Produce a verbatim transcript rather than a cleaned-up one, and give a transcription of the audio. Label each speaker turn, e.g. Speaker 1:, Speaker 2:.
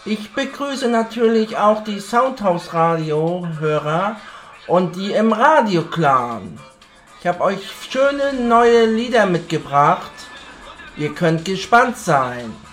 Speaker 1: Ich begrüße natürlich auch die Soundhouse-Radio-Hörer und die im Radio-Clan. Ich habe euch schöne neue Lieder mitgebracht. Ihr könnt gespannt sein.